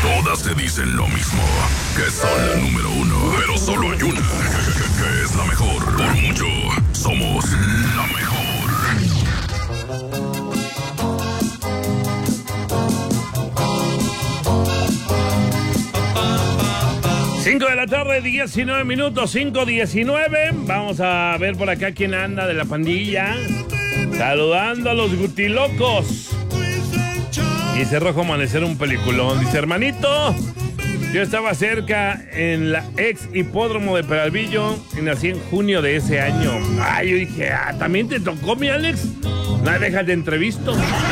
Todas te dicen lo mismo, que son la número uno. Pero solo hay una que es la mejor. Por mucho, somos la mejor. 5 de la tarde, 19 minutos, 5:19. Vamos a ver por acá quién anda de la pandilla. Saludando a los gutilocos. Dice Rojo Amanecer, un peliculón. Dice, hermanito, yo estaba cerca en la ex hipódromo de Peralvillo y nací en junio de ese año. Ay, yo dije, ¿también te tocó, mi Alex? No, déjate entrevisto.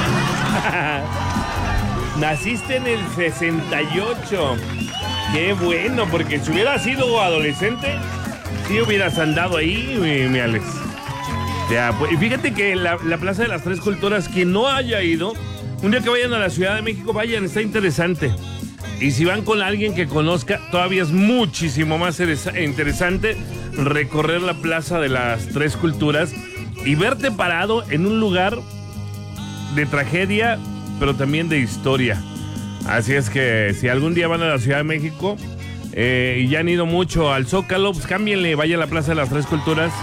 Naciste en el 68. Qué bueno, porque si hubieras sido adolescente, sí hubieras andado ahí, mi Alex. Ya, pues, y fíjate que la Plaza de las Tres Culturas, quien no haya ido, un día que vayan a la Ciudad de México, vayan, está interesante. Y si van con alguien que conozca, todavía es muchísimo más interesante recorrer la Plaza de las Tres Culturas y verte parado en un lugar de tragedia, pero también de historia. Así es que si algún día van a la Ciudad de México y ya han ido mucho al Zócalo, pues cámbienle, vaya a la Plaza de las Tres Culturas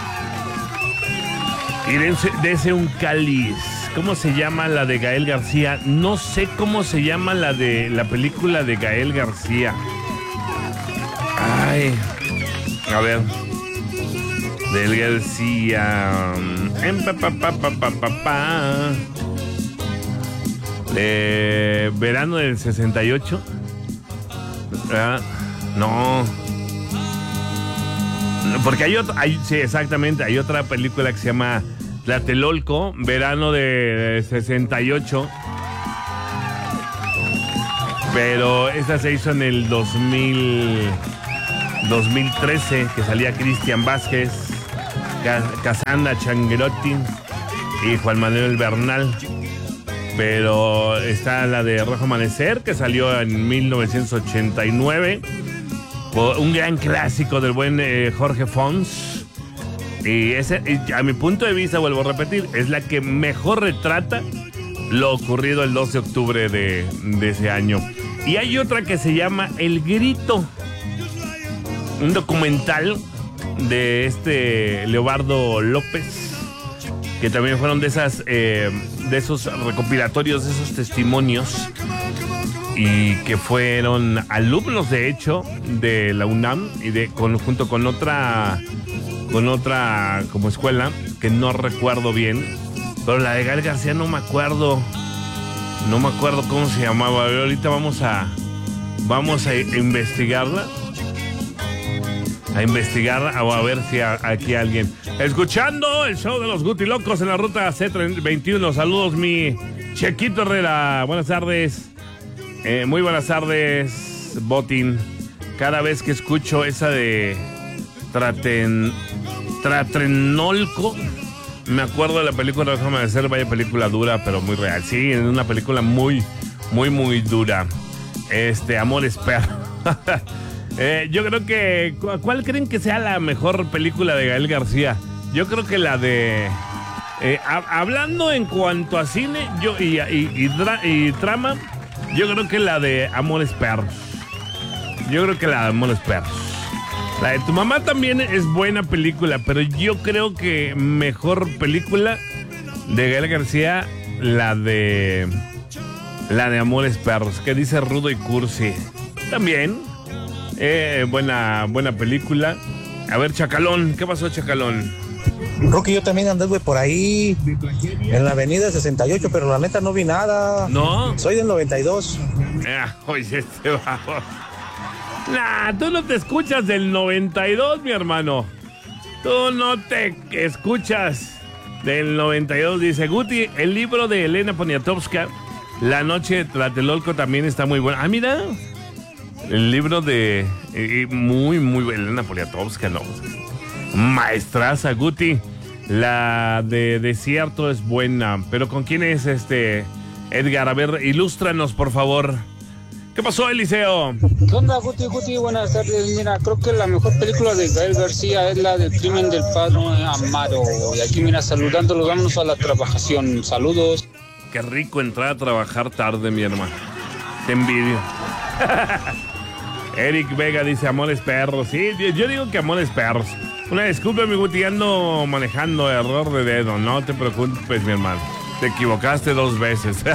y dense un cáliz. ¿Cómo se llama la de Gael García? No sé cómo se llama la de la película de Gael García. Ay, a ver. Del García. Verano del 68. No. Porque hay otra, sí, exactamente, hay otra película que se llama Tlatelolco, verano de 68. Pero esta se hizo en el 2013, que salía Cristian Vázquez, Casandra Changuerotti y Juan Manuel Bernal. Pero está la de Rojo Amanecer, que salió en 1989. Un gran clásico del buen Jorge Fons. Y ese, a mi punto de vista, vuelvo a repetir, es la que mejor retrata lo ocurrido el 2 de octubre de ese año. Y hay otra que se llama El Grito. Un documental de Leobardo López, que también fueron de esos recopilatorios, de esos testimonios, y que fueron alumnos, de hecho, de la UNAM y junto con otra como escuela, que no recuerdo bien, pero la de Gael García no me acuerdo cómo se llamaba. Ahorita vamos a investigarla. O a ver si aquí alguien. Escuchando el show de los Gutilocos en la ruta C21. Saludos, mi Chequito Herrera. Buenas tardes. Muy buenas tardes, Botín. Cada vez que escucho esa de Tlatelolco, me acuerdo de la película Rojo Amanecer. Vaya película dura, pero muy real. Sí, es una película muy, muy, muy dura. Amores Perros. Yo creo que... ¿Cuál creen que sea la mejor película de Gael García? Yo creo que la de... hablando en cuanto a cine y trama, yo creo que la de Amores Perros. La de Tu Mamá también es buena película, pero yo creo que mejor película de Gael García, la de Amores Perros, que dice rudo y cursi. También... buena película. A ver, Chacalón, ¿qué pasó, Chacalón? Rocky, yo también anduve por ahí en la avenida 68, pero la neta no vi nada. ¿No? Soy del 92. Oye, bajo. Tú no te escuchas del 92, mi hermano. Tú no te escuchas del 92. Dice Guti, el libro de Elena Poniatowska, La Noche de Tlatelolco, también está muy bueno. Mira, el libro de... muy, muy... Elena Poniatowska, no. Maestraza, Guti. La de Desierto es buena. Pero ¿con quién es Edgar? A ver, ilústranos, por favor. ¿Qué pasó, Eliseo? ¿Qué onda, Guti? Buenas tardes. Mira, creo que la mejor película de Gael García es la del crimen del padre Amaro. Y aquí, mira, saludándolos, vámonos a la trabajación. Saludos. Qué rico entrar a trabajar tarde, mi hermano. Te envidio. Eric Vega dice Amores Perros. Sí, yo digo que Amores Perros. Una disculpa, mi Guti, ando manejando, error de dedo. No te preocupes, mi hermano. Te equivocaste 2 veces.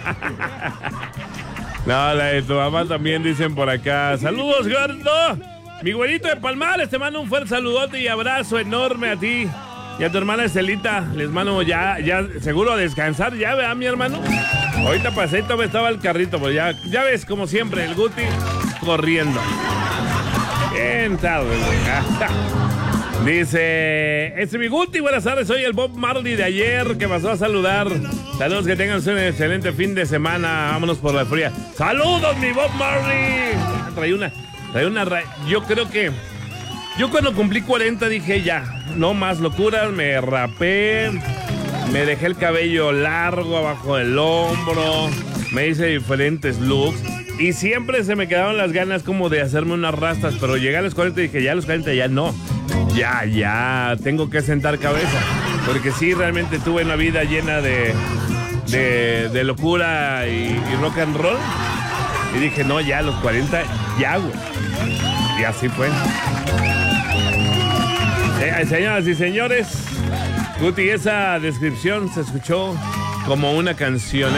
No, la de tu mamá también dicen por acá. Saludos, gordo. Mi güerito de Palmares, te mando un fuerte saludote y abrazo enorme a ti. Y a tu hermana Estelita, les mando ya seguro a descansar, ya, ¿verdad, mi hermano? Ahorita pasé y todavía estaba el carrito, pues ya ves, como siempre, el Guti corriendo. Bien tarde, Dice, mi Guti, buenas tardes, soy el Bob Marley de ayer que pasó a saludar. Saludos, que tengan un excelente fin de semana, vámonos por la fría. ¡Saludos, mi Bob Marley! Trae una yo creo que, yo cuando cumplí 40 dije ya, no más locuras, me rapé, me dejé el cabello largo abajo del hombro, me hice diferentes looks. Y siempre se me quedaban las ganas como de hacerme unas rastas, pero llegué a los 40 y dije, ya a los 40 ya no. Ya, tengo que sentar cabeza. Porque sí, realmente tuve una vida llena de locura y rock and roll. Y dije, no, ya a los 40, ya, güey. Y así fue. Señoras y señores, Guti, esa descripción se escuchó como una canción.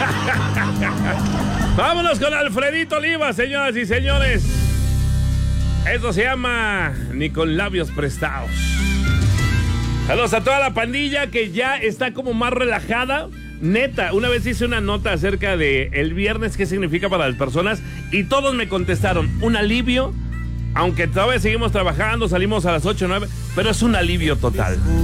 Vámonos con Alfredito Oliva, señoras y señores. Esto se llama Ni con labios prestados. Saludos a toda la pandilla que ya está como más relajada. Neta, una vez hice una nota acerca de el viernes, qué significa para las personas, y todos me contestaron, un alivio, aunque todavía seguimos trabajando, salimos a las 8 o 9, pero es un alivio total.